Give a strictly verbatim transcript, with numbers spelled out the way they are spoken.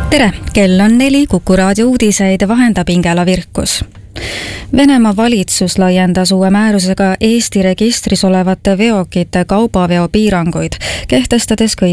tere, kell on neli, Kuku raadio uudiseid vahendab Ingela Virkus. Venemaa valitsus laiendas uue määrusega Eesti registris olevate veokite kaubaveo piiranguid, kehtestades kõigile